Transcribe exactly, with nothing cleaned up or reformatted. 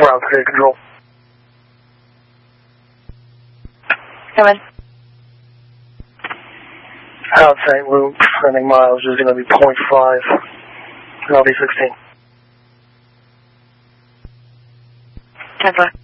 Ground clear control. Come in. Outside loop, sending miles is going to be point five. L V sixteen. ten four.